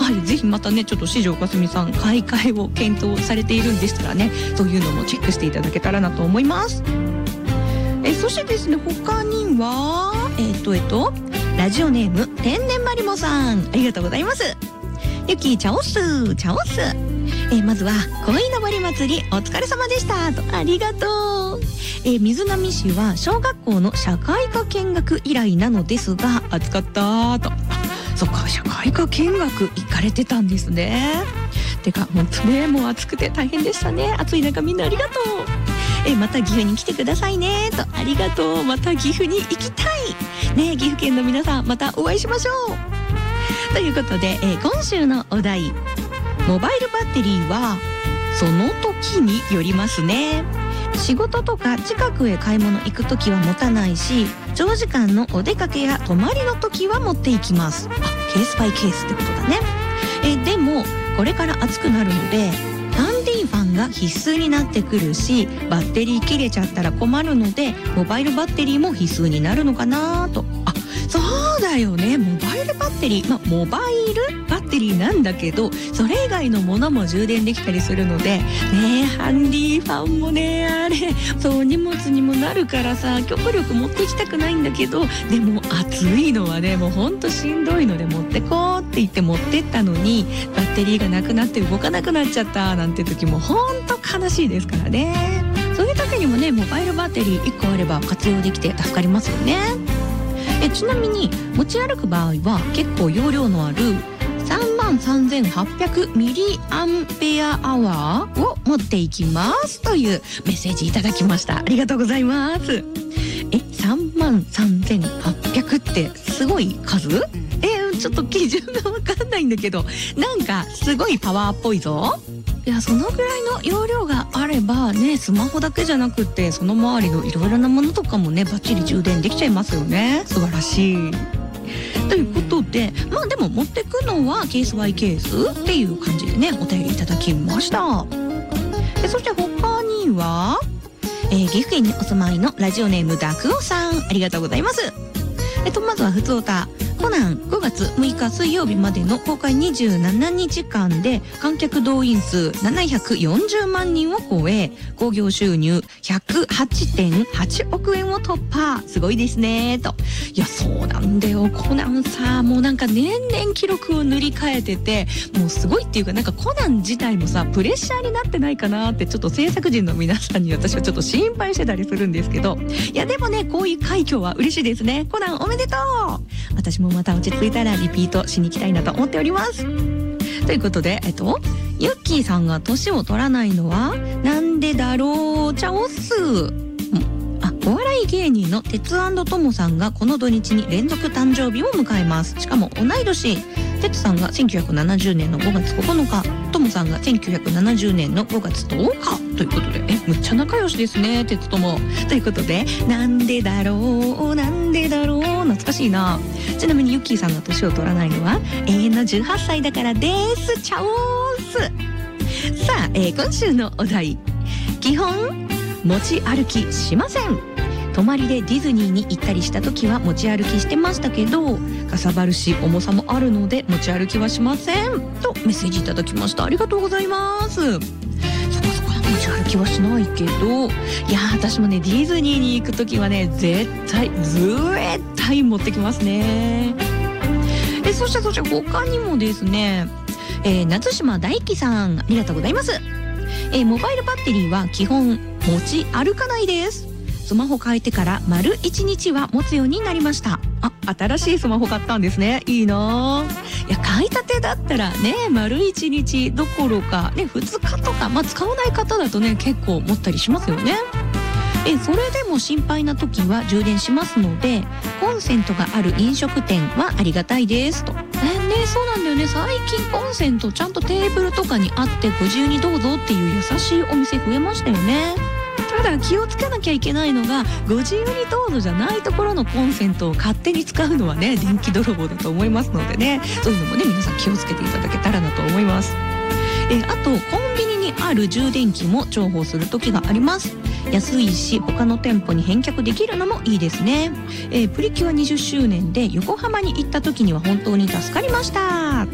はい、ぜひまたねちょっと四条かすみさん買い替えを検討されているんでしたらね、そういうのもチェックしていただけたらなと思います。そしてですね、他にはラジオネーム天然マリモさん、ありがとうございます。ゆきチャオスチャオス、まずは恋のぼり祭りお疲れ様でしたと、ありがとう。水波市は小学校の社会科見学以来なのですが暑かったと。そっか、社会科見学行かれてたんですね。てか本当ね、もう暑くて大変でしたね。暑い中みんなありがとう。また岐阜に来てくださいねと、ありがとう。また岐阜に行きたいね。岐阜県の皆さんまたお会いしましょうということで、今週のお題、モバイルバッテリーはその時によりますね。仕事とか近くへ買い物行く時は持たないし、長時間のお出かけや泊まりの時は持っていきます。ケースバイケースってことだね。でもこれから暑くなるのでハンディファンが必須になってくるし、バッテリー切れちゃったら困るのでモバイルバッテリーも必須になるのかなと。そうだよね、モバイルバッテリー、モバイルバッテリーなんだけどそれ以外のものも充電できたりするのでね、ハンディファンもね、あれそう荷物にもなるからさ、極力持っていきたくないんだけど、でも暑いのはねもうほんとしんどいので持ってこうって言って持ってったのにバッテリーがなくなって動かなくなっちゃったなんて時もほんと悲しいですからね。そういう時にもね、モバイルバッテリー1個あれば活用できて助かりますよね。ちなみに持ち歩く場合は結構容量のある33,800ミリアンペアアワーを持っていきますというメッセージいただきました。ありがとうございます。33,800ってすごい数？ちょっと基準がわかんないんだけど、なんかすごいパワーっぽいぞ。いや、そのぐらいの容量があればね、スマホだけじゃなくってその周りのいろいろなものとかもねバッチリ充電できちゃいますよね。素晴らしい。ということで、でも持ってくのはケースバイケースっていう感じでね、お便りいただきました。そして他には、岐阜県にお住まいのラジオネームダクオさん、ありがとうございます。まずはふつおた、コナン5月6日水曜日までの公開27日間で観客動員数740万人を超え、興行収入 108.8 億円を突破。すごいですねと。いや、そうなんだよ、コナンさ、もうなんか年々記録を塗り替えてて、もうすごいっていうか、なんかコナン自体もさプレッシャーになってないかなってちょっと制作陣の皆さんに私はちょっと心配してたりするんですけど、いやでもね、こういう快挙は嬉しいですね。コナンおめでとう。私もまた落ち着いたらリピートしに行きたいなと思っております。ということで、ユッキーさんが年を取らないのはなんでだろう。チャオス。お笑い芸人の鉄&トモさんがこの土日に連続誕生日を迎えます。しかも同い年。鉄さんが1970年の5月9日、トモさんが1970年の5月10日ということで、むっちゃ仲良しですね、鉄とも。ということで、なんでだろう、なんでだろう、懐かしいな。ちなみにユッキーさんが年を取らないのは永遠の18歳だからです。チャオース。さあ、今週のお題、基本持ち歩きしません。泊まりでディズニーに行ったりした時は持ち歩きしてましたけど、かさばるし重さもあるので持ち歩きはしませんとメッセージいただきました。ありがとうございます。そこ持ち歩きはしないけど、いや私もね、ディズニーに行く時はね絶対持ってきますね。そして他にもですね、夏島大輝さん、ありがとうございます。モバイルバッテリーは基本持ち歩かないです。スマホ変えてから丸1日は持つようになりました。新しいスマホ買ったんですね。いいな。いや、買いたてだったらね、丸1日どころかね、2日とか、使わない方だとね結構持ったりしますよね。それでも心配な時は充電しますので、コンセントがある飲食店はありがたいですと。そうなんだよね。最近コンセントちゃんとテーブルとかにあってご自由にどうぞっていう優しいお店増えましたよね。ただ気をつけなきゃいけないのが、ご自由にどうぞじゃないところのコンセントを勝手に使うのはね、電気泥棒だと思いますのでね、そういうのもね皆さん気をつけていただけたらなと思います。あとコンビニにある充電器も重宝する時があります。安いし他の店舗に返却できるのもいいですね。プリキュア20周年で横浜に行った時には本当に助かりました。